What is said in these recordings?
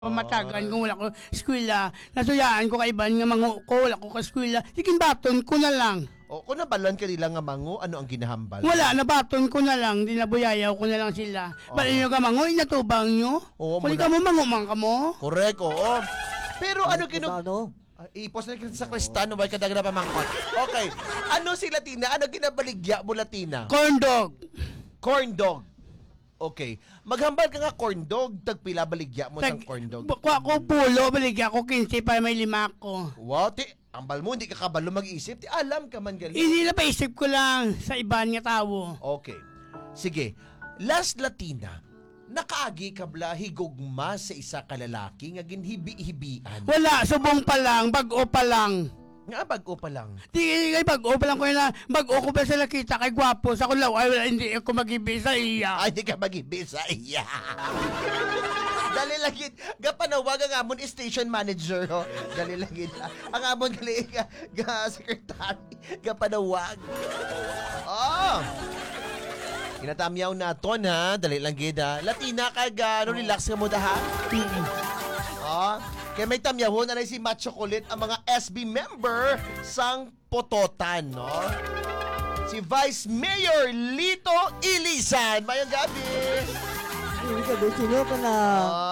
Pamatagan kung wala ko eskwela. Nasuyaan ko kaiban nga mango ko, wala ko ka eskwela. Sikin baton ko na lang. O, kung nabalan ka nila nga mango, ano ang ginahambal? Wala, nabaton ko na lang. Dinabuyayaw ko na lang sila. Bali nyo ka mango, inatubang nyo. Oo, Kuli ka mo, mango man ka mo. Correct, oo. Pero ano Ano? ipos na kita sa Kristano, ba kadag na pamangkot? Okay. Ano si Latina? Ano ginabaligya mo, Latina? Corn dog. Corn dog. Okay. Maghambal ka nga corn dog, tagpila baligya mo sa corn dog. Kuha ko pulo, baligya ko 15 para may 5 ko. Wow, ambal mo, hindi ka kabalo mag-isip. Alam ka man galing. Hindi na paisip ko lang sa iban nga tao. Okay. Sige. Last Latina, nakaagi ka bla higugma sa isa ka lalaki nga ginhibi-hibian. Wala, subong pa lang, bago pa lang. Nga bago pa lang. Di kay bago pa lang ko na, bago ko pa sila kita kay gwapo. Sa kulaw, ay wala, hindi ako mag-ibig sa iya. Ay, di ka mag-ibig sa iya. Dali lang yun. Gapanawag ang amon station manager. Oh. Dali lang yun. Ang amon gali secretary. Gapanawag. Oh. Inatamyaw na ton ha. Dali lang yun ha. Latina kag relax ka mo da ha. Oh. Kaya may tamyahon na si Matt Chocolate ang mga SB member sang Pototan, no? Si Vice Mayor Lito Ilisan. Mayang gabi. Hindi ka ba sino ka na?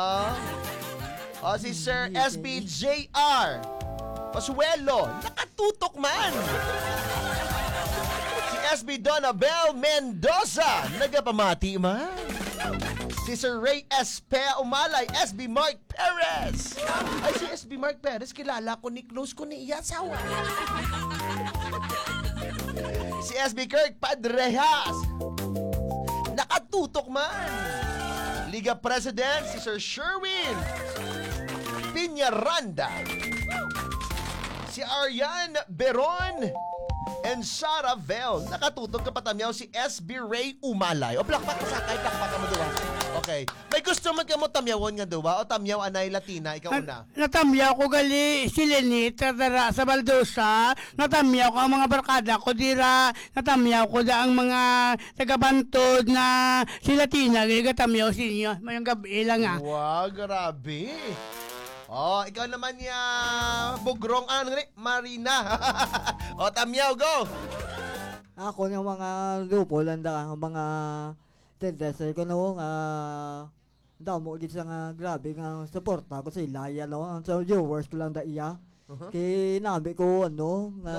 Si Sir SBJR Pasuelo, nakatutok man. Si SB Donabel Mendoza, nagapamati man. Si Sir Ray SP Umalay, SB Mark Perez. Ay, si SB Mark Perez, kilala ko ni close ko ni Iyasawa. Si SB Kirk Padrejas, nakatutok man. Liga President, si Sir Sherwin Piñaranda. Si Arian Beron and Sarah Vel. Nakatutok ka patamyaw si SB Ray Umalay. O plakpak ka sakay, plakpak ka mo doon. Okay. May gusto man ka mo tamyawon nga doon. O tamyaw anay Latina, ikaw una. Natamyaw ko gali si Lenit dara sa Baldosa. Natamyaw ko ang mga barkada ko dira. Natamyaw ko da ang mga tagabantod na si Latina. Gali katamyaw si inyo. Mayang gabi lang ah. Wow, grabe. Oh, ikaw naman ya Bugrong ano ni Marina. O tamyaw, go. Ako ng mga grupo landa ang mga tendency ko no nga damo gid sa nga grabe nga suporta ko sa ilaya no. So viewers ko lang da iya. Kay nabi ko ano nga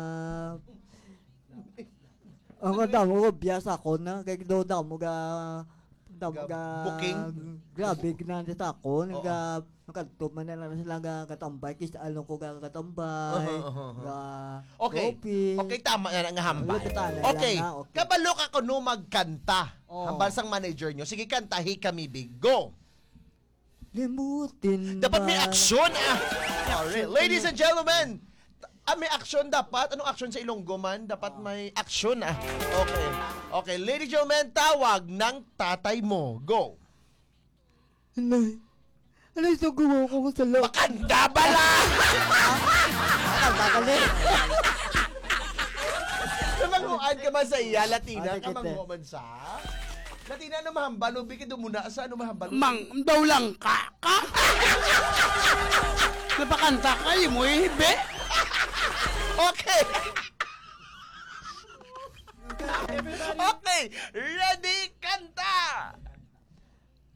ang damo ko biasa ko na kay do damo ga booking? Grabe ginanda sa ako nga makadto man na lang sila nga katambay kis along ko ga katambay ga Okay. coffee. Okay, tama na nga hambal. Lupitanan Okay. lang, okay. Kabalo ka kuno magkanta. Oh. Hambal sang manager nyo. Sige, kantahi kami big. Go. Limutin Dapat may ba? action ah. Sorry. Ladies and gentlemen, may action dapat. Anong action sa Ilonggo man? Dapat may action ah. Okay. Okay, ladies and gentlemen, tawag ng tatay mo. Go. Ano ito gumawa ko sa loob? Makanda bala! Kakali. Namanguan ka man sa iya, Latina. Ate, Kamanguan man sa... Latina, ano mahambalo? Bigyan muna sa ano mahambalo? Mang, daw lang ka. Napakanta kayo mo eh, be. Okay. Okay. Ready?